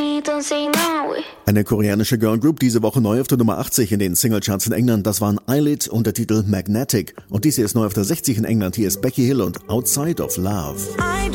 Eine koreanische Girlgroup, diese Woche neu auf der Nummer 80 in den Singlecharts in England. Das waren Eyelid und der Titel Magnetic. Und dies hier ist neu auf der 60 in England. Hier ist Becky Hill und Outside of Love.